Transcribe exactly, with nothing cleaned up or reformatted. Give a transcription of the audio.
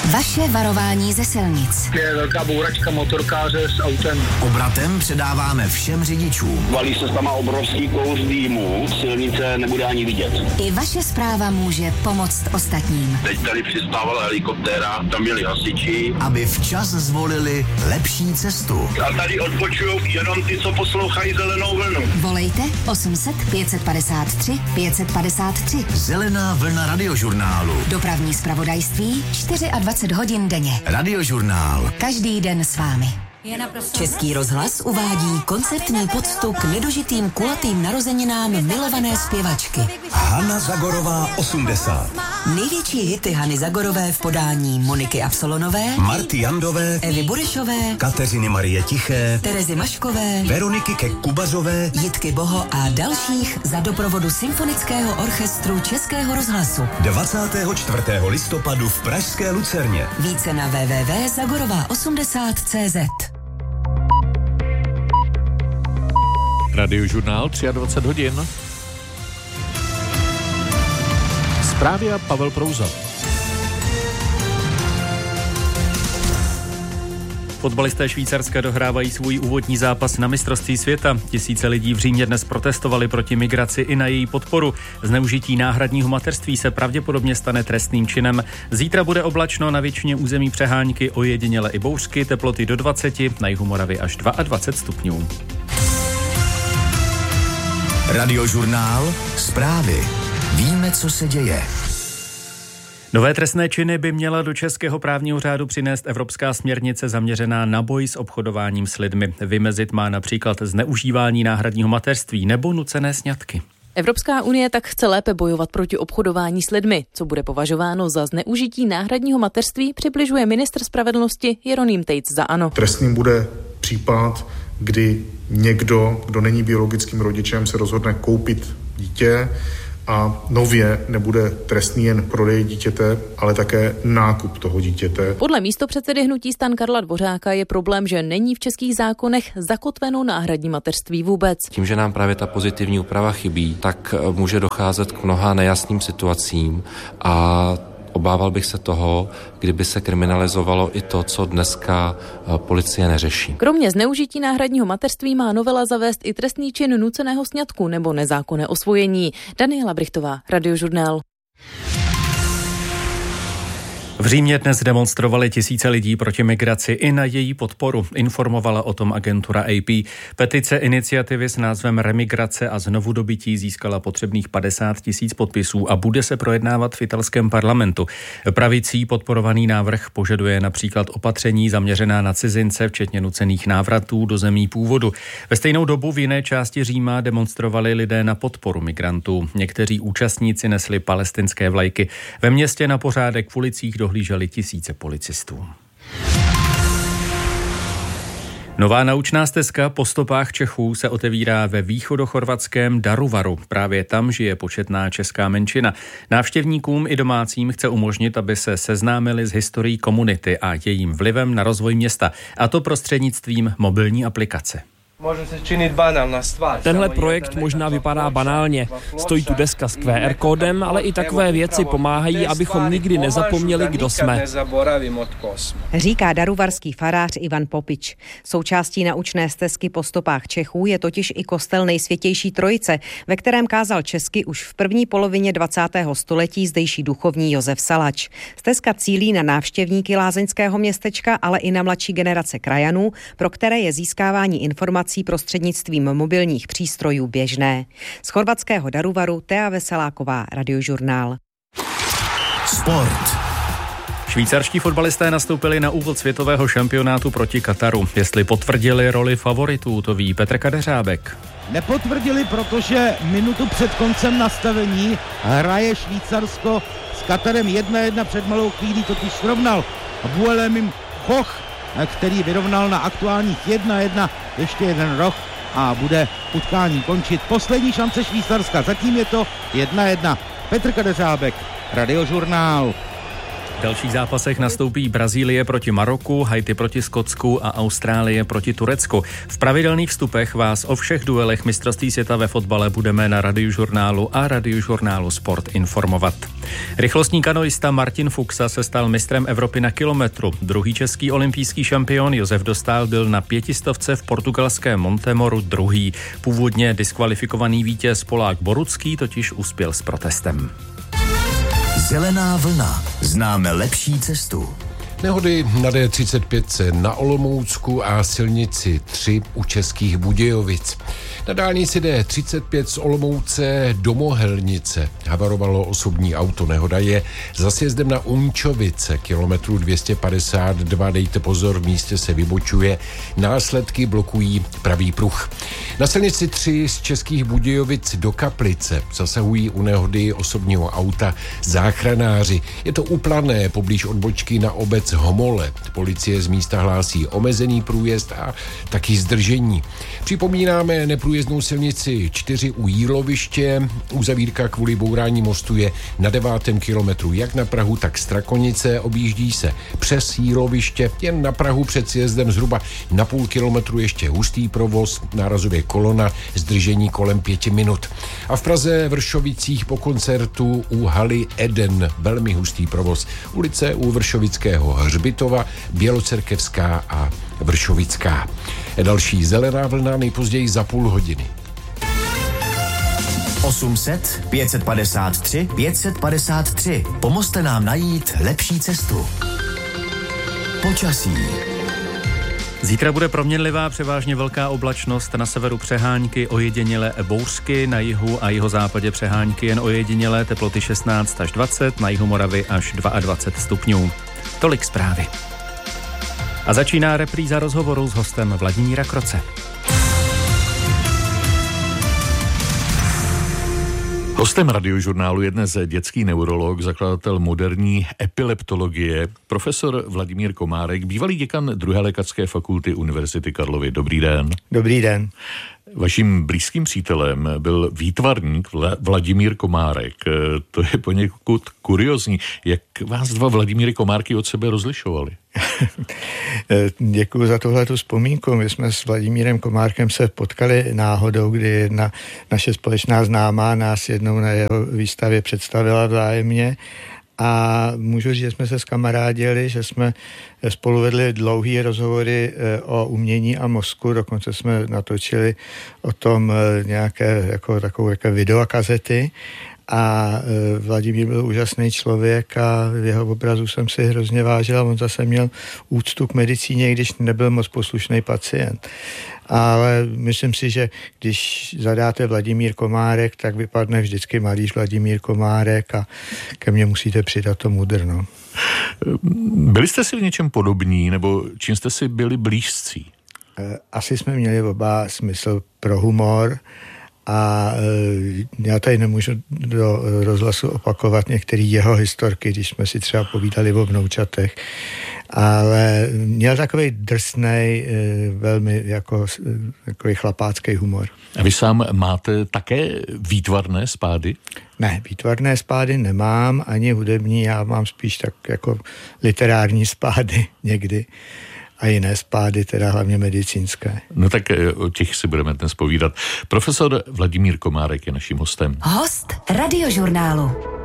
Vaše varování ze silnic. Je velká bouračka motorkáře s autem. Obratem předáváme všem řidičům. Valí se tam obrovský kouř dýmu, silnice nebude ani vidět. I vaše zpráva může pomoct ostatním. Teď tady přistávala helikoptéra, tam byli hasiči. Aby včas zvolili lepší cestu. A tady odpočujou jenom ty, co poslouchají Zelenou vlnu. Volejte osm set pět padesát tři pět padesát tři. Zelená vlna radiožurnálu. Dopravní zpravodajství dvacet čtyři hodin denně. Radiožurnál. Každý den s vámi. Český rozhlas uvádí koncertní poctu k nedožitým kulatým narozeninám milované zpěvačky. Hana Zagorová osmdesát. Největší hity Hany Zagorové v podání Moniky Absolonové, Marty Jandové, Evy Burešové, Kateřiny Marie Tiché, Terezy Maškové, Veroniky Kek-Kubazové, Jitky Boho a dalších za doprovodu Symfonického orchestru Českého rozhlasu. dvacátého čtvrtého listopadu v pražské Lucerně. Více na w w w tečka zagorová osmdesát tečka cé zet. Radiožurnál dvacet tři hodin. Zprávy a Pavel Prouza. Fotbalisté Švýcarska dohrávají svůj úvodní zápas na mistrovství světa. Tisíce lidí v Římě dnes protestovali proti migraci i na její podporu. Zneužití náhradního mateřství se pravděpodobně stane trestným činem. Zítra bude oblačno, na většině území přehánky, ojediněle i bouřky, teploty do dvaceti, na jihu Moravy až dvacet dva stupňů. Radiožurnál. Zprávy. Víme, co se děje. Nové trestné činy by měla do českého právního řádu přinést evropská směrnice zaměřená na boj s obchodováním s lidmi. Vymezit má například zneužívání náhradního mateřství nebo nucené sňatky. Evropská unie tak chce lépe bojovat proti obchodování s lidmi. Co bude považováno za zneužití náhradního mateřství, přibližuje ministr spravedlnosti Jeroným Tejc za ANO. Trestným bude případ, kdy někdo, kdo není biologickým rodičem, se rozhodne koupit dítě a nově nebude trestný jen prodej dítěte, ale také nákup toho dítěte. Podle místopředsedy hnutí STAN Karla Dvořáka je problém, že není v českých zákonech zakotveno náhradní mateřství vůbec. Tím, že nám právě ta pozitivní úprava chybí, tak může docházet k mnoha nejasným situacím a obával bych se toho, kdyby se kriminalizovalo i to, co dneska policie neřeší. Kromě zneužití náhradního mateřství má novela zavést i trestný čin nuceného sňatku nebo nezákonné osvojení. Daniela Brichtová, Radiožurnál. V Římě dnes demonstrovali tisíce lidí proti migraci i na její podporu. Informovala o tom agentura A P. Petice iniciativy s názvem Remigrace a znovu dobytí získala potřebných padesát tisíc podpisů a bude se projednávat v italském parlamentu. Pravicí podporovaný návrh požaduje například opatření zaměřená na cizince, včetně nucených návratů do zemí původu. Ve stejnou dobu v jiné části Říma demonstrovali lidé na podporu migrantů. Někteří účastníci nesli palestinské vlajky. Ve městě na pořádek v ulicích dohlíželi tisíce policistů. Nová naučná stezka po stopách Čechů se otevírá ve východochorvatském Daruvaru. Právě tam žije početná česká menšina. Návštěvníkům i domácím chce umožnit, aby se seznámili s historií komunity a jejím vlivem na rozvoj města, a to prostřednictvím mobilní aplikace. Tenhle projekt možná vypadá banálně. Stojí tu deska s Q R kódem, ale i takové věci pomáhají, abychom nikdy nezapomněli, kdo jsme. Říká daruvarský farář Ivan Popič. Součástí naučné stezky po stopách Čechů je totiž i kostel Nejsvětější Trojice, ve kterém kázal česky už v první polovině dvacátého století zdejší duchovní Josef Salač. Stezka cílí na návštěvníky lázeňského městečka, ale i na mladší generace krajanů, pro které je získávání informací prostřednictvím mobilních přístrojů běžné. Z chorvatského Daruvaru Tea Veseláková, Radiožurnál. Sport. Švýcarští fotbalisté nastoupili na úvod světového šampionátu proti Kataru. Jestli potvrdili roli favoritů, to ví Petr Kadeřábek. Nepotvrdili, protože minutu před koncem nastavení hraje Švýcarsko s Katarem jedna jedna, před malou chvílí totiž srovnal Buelemim Koch, který vyrovnal na aktuálních jedna jedna ještě jeden roh a bude utkání končit. Poslední šance Švýcarska, zatím je to jedna jedna. Petr Kadeřábek, Radiožurnál. V dalších zápasech nastoupí Brazílie proti Maroku, Haiti proti Skotsku a Austrálie proti Turecku. V pravidelných vstupech vás o všech duelech mistrovství světa ve fotbale budeme na Radiožurnálu a Radiožurnálu Sport informovat. Rychlostní kanoista Martin Fuxa se stal mistrem Evropy na kilometru. Druhý český olympijský šampion Josef Dostál byl na pětistovce v portugalském Montemoru druhý. Původně diskvalifikovaný vítěz Polák Borucký totiž uspěl s protestem. Zelená vlna. Známe lepší cestu. Nehody na D třicet pět na Olomoucku a silnici tři u Českých Budějovic. Na dálnici D třicet pět z Olomouce do Mohelnice havarovalo osobní auto. Nehoda je za sjezdem na Umčovice, kilometru dvě stě padesát dva. Dejte pozor, v místě se vybočuje. Následky blokují pravý pruh. Na silnici tři z Českých Budějovic do Kaplice zasahují u nehody osobního auta záchranáři. Je to u Plané, poblíž odbočky na obec Homole. Policie z místa hlásí omezený průjezd a taky zdržení. Připomínáme neprůjezdnou silnici čtyři u Jíloviště. Uzavírka kvůli bourání mostu je na devátém kilometru jak na Prahu, tak Strakonice. Objíždí se přes Jíloviště. Jen na Prahu před sjezdem zhruba na půl kilometru ještě hustý provoz, nárazově kolona, zdržení kolem pěti minut. A v Praze Vršovicích po koncertu u haly Eden velmi hustý provoz. Ulice u Vršovického hřbitova, Bělocerkevská a Vršovická. Další zelená vlna nejpozději za půl hodiny. osm set, pět set padesát tři, pět set padesát tři. Pomozte nám najít lepší cestu. Počasí. Zítra bude proměnlivá, převážně velká oblačnost, na severu přehánky, ojedinělé bouřky, na jihu a jihozápadě přehánky jen ojedinělé, teploty šestnáct až dvacet, na jihu Moravy až dvacet dva stupňů. Tolik zprávy. A začíná repríza rozhovoru s hostem Vladimíra Kroce. Hostem Radiožurnálu je dnes dětský neurolog, zakladatel moderní epileptologie, profesor Vladimír Komárek, bývalý děkan druhé lékařské fakulty Univerzity Karlovy. Dobrý den. Dobrý den. Vaším blízkým přítelem byl výtvarník Vladimír Komárek. To je poněkud kuriozní. Jak vás dva Vladimíry Komárky od sebe rozlišovali? Děkuji za tuhletu vzpomínku. My jsme s Vladimírem Komárkem se potkali náhodou, kdy jedna naše společná známá nás jednou na jeho výstavě představila vzájemně. A můžu říct, že jsme se zkamarádili, že jsme spolu vedli dlouhý rozhovory o umění a mozku, dokonce jsme natočili o tom nějaké jako, takovou jako videokazety. A Vladimír byl úžasný člověk a v jeho obrazu jsem si hrozně vážil a on zase měl úctu k medicíně, když nebyl moc poslušný pacient. Ale myslím si, že když zadáte Vladimír Komárek, tak vypadne vždycky malíř Vladimír Komárek a ke mně musíte přidat to mudr, no. Byli jste si v něčem podobní, nebo čím jste si byli blízcí? Asi jsme měli oba smysl pro humor. A já tady nemůžu do rozhlasu opakovat některé jeho historky, když jsme si třeba povídali o vnoučatech, ale měl takový drsnej, velmi jako, jako chlapácký humor. A vy sám máte také výtvarné spády? Ne, výtvarné spády nemám, ani hudební, já mám spíš tak jako literární spády někdy. A jiné spády, teda hlavně medicínské. No tak o těch si budeme dnes povídat. Profesor Vladimír Komárek je naším hostem. Host Radiožurnálu.